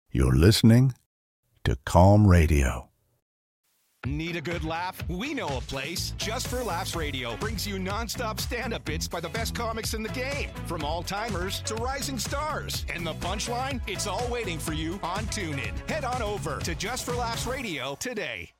You're listening to Calm Radio. Need a good laugh? We know a place. Just for Laughs Radio brings you nonstop stand-up bits by the best comics in the game, from all-timers to rising stars. And the punchline? It's all waiting for you on TuneIn. Head on over to Just for Laughs Radio today.